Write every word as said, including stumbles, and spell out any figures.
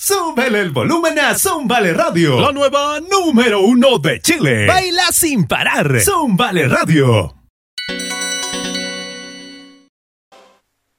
Súbele el volumen a Zúmbale Radio, la nueva número uno de Chile. Baila sin parar. Zúmbale Radio.